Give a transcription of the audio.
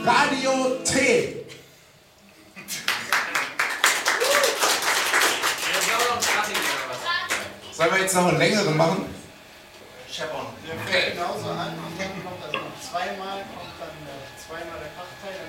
Radio T. Sollen wir jetzt noch einen längeren machen? Scheppern. Der fängt genauso an. Hinten kommt also noch zweimal der Kraftteil.